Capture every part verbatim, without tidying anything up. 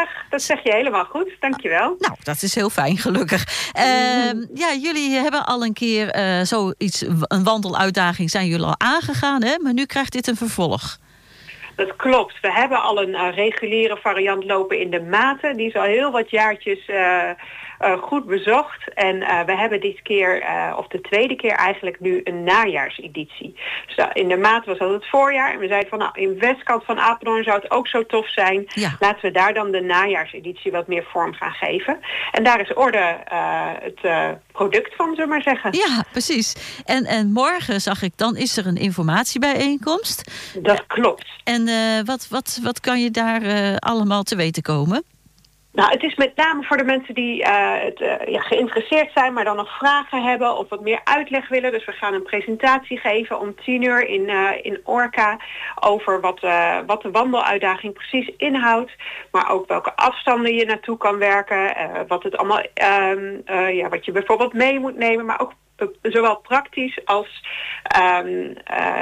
gelukkig. Dat zeg je helemaal goed. Dankjewel. Nou, dat is heel fijn, gelukkig. Uh, ja, jullie hebben al een keer uh, zoiets, een wandeluitdaging zijn jullie al aangegaan, hè? Maar nu krijgt dit een vervolg. Dat klopt. We hebben al een uh, reguliere variant lopen in de Maten. Die is al heel wat jaartjes uh, uh, goed bezocht. En uh, we hebben dit keer, uh, of de tweede keer eigenlijk nu, een najaarseditie. Dus uh, in de Maten was dat het voorjaar. En we zeiden van, nou, in westkant van Apeldoorn zou het ook zo tof zijn. Ja. Laten we daar dan de najaarseditie wat meer vorm gaan geven. En daar is Orde uh, het uh, product van, zullen we maar zeggen. Ja, precies. En, en morgen, zag ik, dan is er een informatiebijeenkomst. Dat klopt. En uh, wat, wat, wat kan je daar uh, allemaal te weten komen? Nou, het is met name voor de mensen die uh, het, uh, ja, geïnteresseerd zijn, maar dan nog vragen hebben of wat meer uitleg willen. Dus we gaan een presentatie geven om tien uur in, uh, in Orca over wat, uh, wat de wandeluitdaging precies inhoudt. Maar ook welke afstanden je naartoe kan werken. Uh, wat, het allemaal, uh, uh, ja, wat je bijvoorbeeld mee moet nemen, maar ook zowel praktisch als um, uh,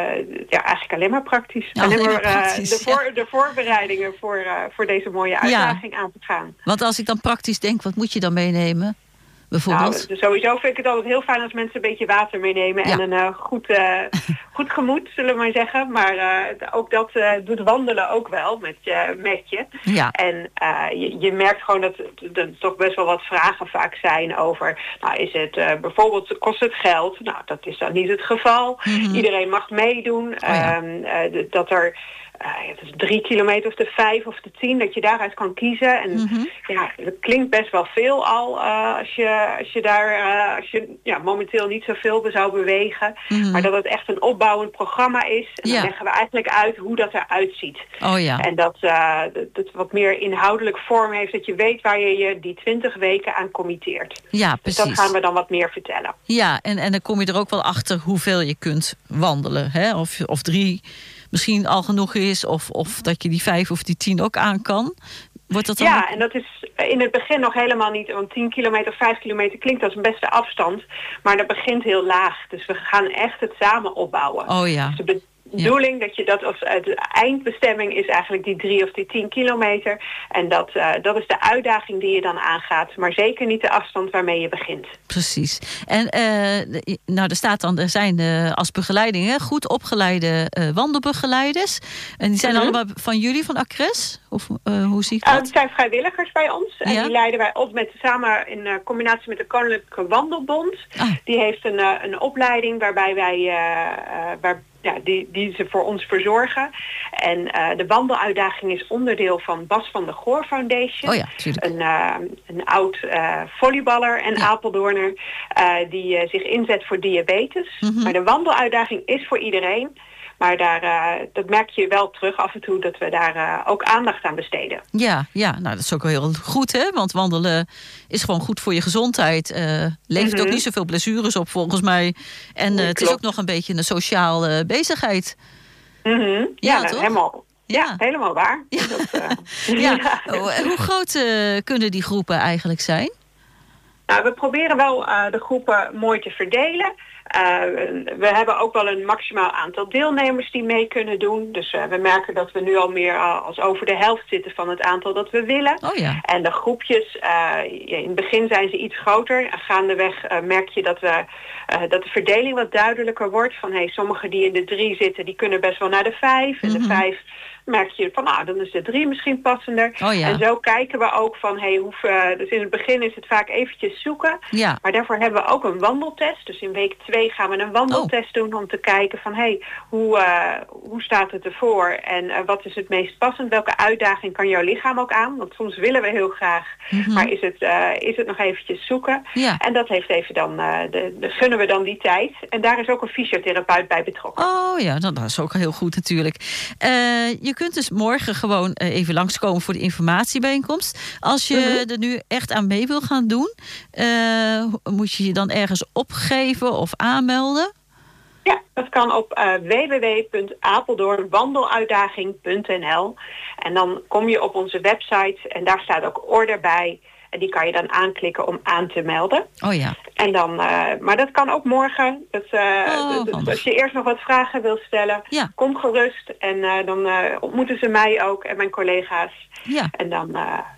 ja, eigenlijk alleen maar praktisch. Ja, alleen alleen maar, maar uh, praktisch, de, voor, ja. de voorbereidingen voor, uh, voor deze mooie uitdaging ja. aan te gaan. Want als ik dan praktisch denk, wat moet je dan meenemen? Bijvoorbeeld? Nou, sowieso vind ik het altijd heel fijn als mensen een beetje water meenemen. Ja. En een uh, goed, uh, goed gemoed, zullen we maar zeggen. Maar uh, ook dat uh, doet wandelen ook wel met, uh, met je. Ja. En uh, je, je merkt gewoon dat er toch best wel wat vragen vaak zijn over... Nou, is het uh, bijvoorbeeld, kost het geld? Nou, dat is dan niet het geval. Mm-hmm. Iedereen mag meedoen. Oh, ja. um, uh, dat er... Uh, het is drie kilometer of de vijf of de tien, dat je daaruit kan kiezen. En mm-hmm. ja, dat klinkt best wel veel al uh, als je, als je daar uh, als je ja, momenteel niet zoveel zou bewegen. Mm-hmm. Maar dat het echt een opbouwend programma is. En ja. dan leggen we eigenlijk uit hoe dat eruit ziet. Oh, ja. En dat uh, het wat meer inhoudelijk vorm heeft, dat je weet waar je je die twintig weken aan committeert. Ja, precies. Dus dat gaan we dan wat meer vertellen. Ja, en, en dan kom je er ook wel achter hoeveel je kunt wandelen. Hè? Of, of drie... misschien al genoeg is, of, of dat je die vijf of die tien ook aan kan. Wordt dat dan ja, ook... en dat is in het begin nog helemaal niet, want tien kilometer, vijf kilometer klinkt als een beste afstand, maar dat begint heel laag. Dus we gaan echt het samen opbouwen. Oh ja. Dus de bedoeling ja. dat je dat als de eindbestemming is eigenlijk die drie of die tien kilometer. En dat, uh, dat is de uitdaging die je dan aangaat, maar zeker niet de afstand waarmee je begint. Precies. En uh, nou, er staat dan, er zijn uh, als begeleidingen goed opgeleide uh, wandelbegeleiders. En die zijn mm-hmm. allemaal van jullie, van Acres? Of uh, hoe zie ik dat? Uh, het zijn vrijwilligers bij ons. En ja? die leiden wij op met, samen in uh, combinatie met de Koninklijke Wandelbond. Ah. Die heeft een, uh, een opleiding waarbij wij... Uh, uh, waar, Ja, die, die ze voor ons verzorgen. En uh, de wandeluitdaging is onderdeel van Bas van der Goor Foundation. Oh ja, tuurlijk. Een, uh, een oud uh, volleyballer en ja. Apeldoorner uh, die uh, zich inzet voor diabetes. Mm-hmm. Maar de wandeluitdaging is voor iedereen. Maar daar, uh, dat merk je wel terug af en toe dat we daar uh, ook aandacht aan besteden. Ja, ja, nou dat is ook wel heel goed, hè? Want wandelen is gewoon goed voor je gezondheid. Uh, levert mm-hmm. ook niet zoveel blessures op volgens mij. En uh, het is ook nog een beetje een sociale uh, bezigheid. Mm-hmm. Ja, ja toch? helemaal. Ja, ja, helemaal waar. Ja. Dat, uh, ja. Hoe groot uh, kunnen die groepen eigenlijk zijn? Nou, we proberen wel uh, de groepen mooi te verdelen. Uh, we hebben ook wel een maximaal aantal deelnemers die mee kunnen doen. Dus uh, we merken dat we nu al meer uh, als over de helft zitten van het aantal dat we willen. Oh ja. En de groepjes, uh, ja, in het begin zijn ze iets groter. Gaandeweg uh, merk je dat, we, uh, dat de verdeling wat duidelijker wordt. Van hey, sommigen die in de drie zitten, die kunnen best wel naar de vijf. En mm-hmm. de vijf merk je van, nou, dan is de drie misschien passender. Oh ja. En zo kijken we ook van, hey, hoe, uh, dus in het begin is het vaak eventjes zoeken. Ja. Maar daarvoor hebben we ook een wandeltest. Dus in week twee gaan we een wandeltest oh. doen om te kijken van, hey, hoe, uh, hoe staat het ervoor? En uh, wat is het meest passend? Welke uitdaging kan jouw lichaam ook aan? Want soms willen we heel graag, mm-hmm. maar is het, uh, is het nog eventjes zoeken? Ja. En dat heeft even dan, uh, de, de, gunnen we dan die tijd. En daar is ook een fysiotherapeut bij betrokken. Oh ja, dat is ook heel goed natuurlijk. Uh, je Je kunt dus morgen gewoon uh, even langskomen voor de informatiebijeenkomst. Als je mm-hmm. er nu echt aan mee wil gaan doen, uh, moet je je dan ergens opgeven of aanmelden? Ja, dat kan op uh, w w w punt apeldoornwandeluitdaging punt n l. En dan kom je op onze website en daar staat ook order bij. En die kan je dan aanklikken om aan te melden. Oh ja. En dan, uh, maar dat kan ook morgen. Dat, uh, oh, dat, als je eerst nog wat vragen wilt stellen, ja. kom gerust. En uh, dan uh, ontmoeten ze mij ook en mijn collega's. Ja. En dan, uh,